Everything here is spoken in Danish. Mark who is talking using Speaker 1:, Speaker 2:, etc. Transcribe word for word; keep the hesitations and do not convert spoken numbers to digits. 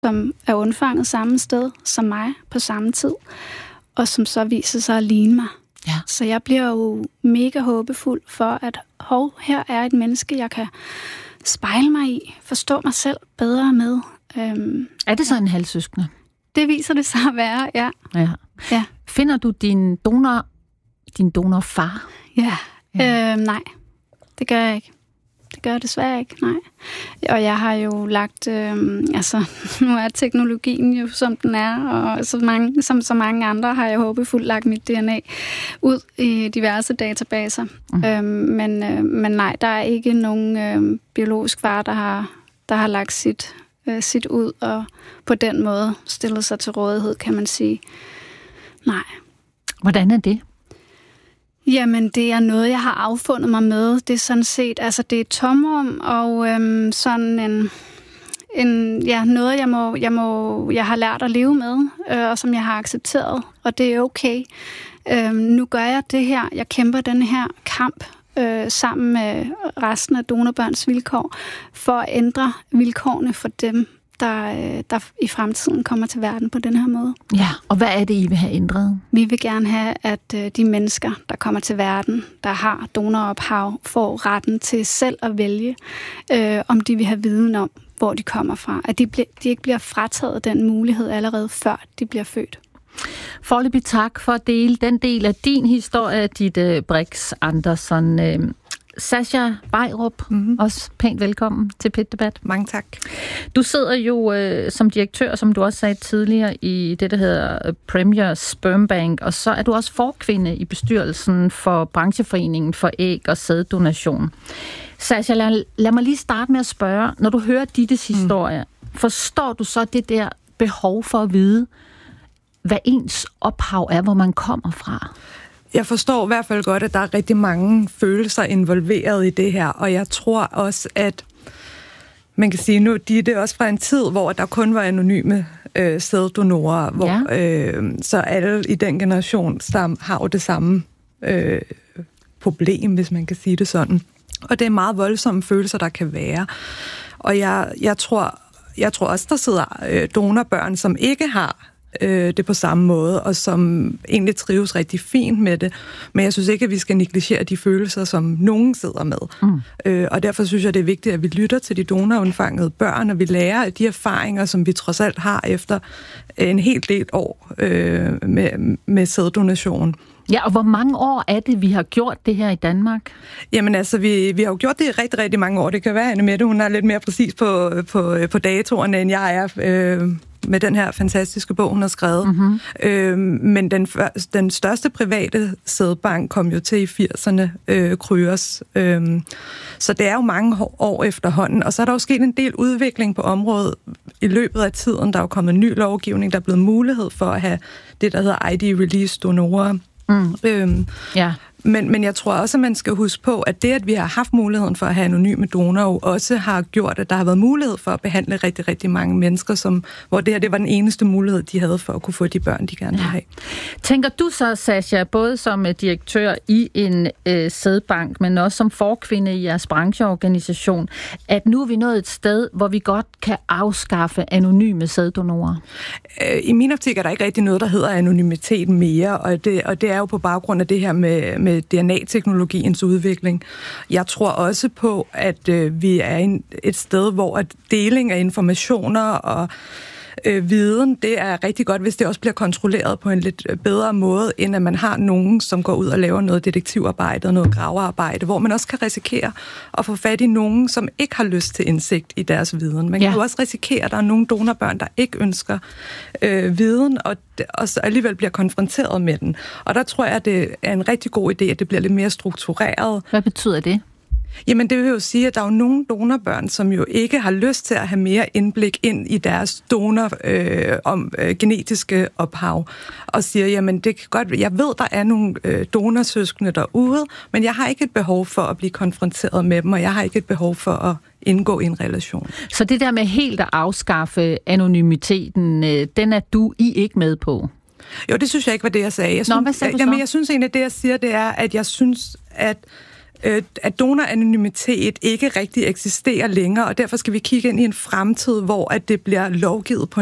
Speaker 1: som er undfanget samme sted som mig på samme tid, og som så viser sig at ligne mig.
Speaker 2: Ja.
Speaker 1: Så jeg bliver jo mega håbefuld for, at hov, her er et menneske, jeg kan spejle mig i, forstå mig selv bedre med. Øhm,
Speaker 2: er det så en halvsøskende?
Speaker 1: Det viser det sig at være, ja.
Speaker 2: ja.
Speaker 1: ja.
Speaker 2: Finder du din donor, din donorfar?
Speaker 1: Ja, ja. Øh, nej. Det gør jeg ikke. Det gør jeg desværre ikke, nej. Og jeg har jo lagt, øh, altså nu er teknologien jo som den er, og så mange, som så mange andre har jeg håbefuldt lagt mit D N A ud i diverse databaser. Mm. Øh, men, øh, men nej, der er ikke nogen øh, biologisk far, der har, der har lagt sit, øh, sit ud, og på den måde stillet sig til rådighed, kan man sige. Nej.
Speaker 2: Hvordan er det?
Speaker 1: Jamen, det er noget, jeg har affundet mig med. Det er sådan set, altså det er et tomrum, og øhm, sådan en, en, ja, noget, jeg, må, jeg, må, jeg har lært at leve med, øh, og som jeg har accepteret, og det er okay. Øhm, nu gør jeg det her, jeg kæmper den her kamp øh, sammen med resten af Donorbørns Vilkår, for at ændre vilkårene for dem, Der, der i fremtiden kommer til verden på den her måde.
Speaker 2: Ja, og hvad er det, I vil have ændret?
Speaker 1: Vi vil gerne have, at de mennesker, der kommer til verden, der har donorophav, får retten til selv at vælge, øh, om de vil have viden om, hvor de kommer fra. At de, ble, de ikke bliver frataget den mulighed allerede før de bliver født.
Speaker 2: Foreløbig tak for at dele den del af din historie, Ditte Brix Andersen. Sascha Beirup, mm-hmm. også pænt velkommen til P et Debat.
Speaker 3: Mange tak.
Speaker 2: Du sidder jo øh, som direktør, som du også sagde tidligere, i det, der hedder Premier Sperm Bank, og så er du også forkvinde i bestyrelsen for Brancheforeningen for Æg- og Sæddonation. Sascha, lad, lad mig lige starte med at spørge, når du hører Dittes historie, mm. forstår du så det der behov for at vide, hvad ens ophav er, hvor man kommer fra?
Speaker 3: Jeg forstår i hvert fald godt, at der er rigtig mange følelser involveret i det her, og jeg tror også, at man kan sige nu, de er det også fra en tid, hvor der kun var anonyme øh, sæddonorer, hvor ja. øh, så alle i den generation der har jo det samme øh, problem, hvis man kan sige det sådan. Og det er meget voldsomme følelser, der kan være. Og jeg, jeg tror, jeg tror også, der sidder øh, donorbørn, som ikke har det på samme måde, og som egentlig trives rigtig fint med det. Men jeg synes ikke, at vi skal negligere de følelser, som nogen sidder med. Mm. Øh, og derfor synes jeg, det er vigtigt, at vi lytter til de donorundfangede børn, og vi lærer af de erfaringer, som vi trods alt har efter en helt del år øh, med, med sæddonation.
Speaker 2: Ja, og hvor mange år er det, vi har gjort det her i Danmark?
Speaker 3: Jamen altså, vi, vi har jo gjort det i rigtig, rigtig mange år. Det kan være, Anne Mette, hun er lidt mere præcis på, på, på datorerne, end jeg er øh, med den her fantastiske bog, hun har skrevet. Mm-hmm. Øh, men den, den største private sædbank kom jo til i firserne, øh, Kryos. Øh, så det er jo mange år efterhånden. Og så er der jo sket en del udvikling på området i løbet af tiden. Der er jo kommet ny lovgivning, der er blevet mulighed for at have det, der hedder I D-release-donorer. Mm. Øhm, ja. men, men jeg tror også, at man skal huske på, at det, at vi har haft muligheden for at have anonyme donorer, jo også har gjort, at der har været mulighed for at behandle rigtig, rigtig mange mennesker, som, hvor det her det var den eneste mulighed, de havde for at kunne få de børn, de gerne ville have.
Speaker 2: Tænker du så, Sascha, både som direktør i en øh, sædbank, men også som forkvinde i jeres brancheorganisation, at nu er vi nået et sted, hvor vi godt kan afskaffe anonyme sæddonorer?
Speaker 3: I min optik er der ikke rigtig noget, der hedder anonymitet mere, og det, og det er jo på baggrund af det her med, med D N A-teknologiens udvikling. Jeg tror også på, at øh, vi er et sted, hvor at deling af informationer og øh, viden, det er rigtig godt, hvis det også bliver kontrolleret på en lidt bedre måde, end at man har nogen, som går ud og laver noget detektivarbejde og noget gravearbejde, hvor man også kan risikere at få fat i nogen, som ikke har lyst til indsigt i deres viden. Man kan ja. jo også risikere, at der er nogle donorbørn, der ikke ønsker øh, viden, og, og så alligevel bliver konfronteret med den. Og der tror jeg, at det er en rigtig god idé, at det bliver lidt mere struktureret.
Speaker 2: Hvad betyder det?
Speaker 3: Jamen det vil jo sige, at der er jo nogle donorbørn, som jo ikke har lyst til at have mere indblik ind i deres donor øh, om øh, genetiske ophav, og siger, jamen det kan godt, jeg ved, der er nogle øh, donorsøskende derude, men jeg har ikke et behov for at blive konfronteret med dem, og jeg har ikke et behov for at indgå i en relation.
Speaker 2: Så det der med helt at afskaffe anonymiteten, øh, den er du I ikke med på?
Speaker 3: Jo, det synes jeg ikke var det, jeg sagde. Jeg synes,
Speaker 2: Nå, hvad sagde du så?
Speaker 3: Jamen, jeg synes egentlig, det jeg siger, det er, at jeg synes, at øh, at donoranonymitet ikke rigtig eksisterer længere, og derfor skal vi kigge ind i en fremtid, hvor at det bliver lovgivet på